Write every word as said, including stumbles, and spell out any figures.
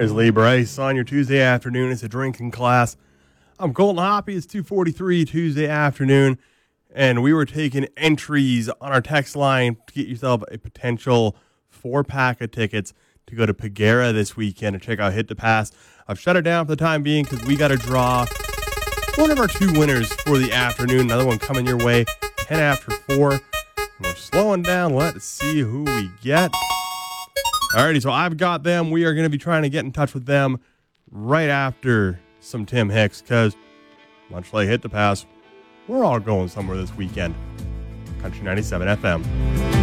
There's Lee Bryce on your Tuesday afternoon. It's a drinking class. I'm Colton Hoppy. It's two forty-three Tuesday afternoon, and we were taking entries on our text line to get yourself a potential four-pack of tickets to go to Pagera this weekend and check out Hit the Pass. I've shut it down for the time being because we got to draw one of our two winners for the afternoon. Another one coming your way ten after four. And we're slowing down. Let's see who we get. Alrighty, so I've got them. We are going to be trying to get in touch with them right after some Tim Hicks because, much like Hit the Pass, we're all going somewhere this weekend. Country ninety-seven F M.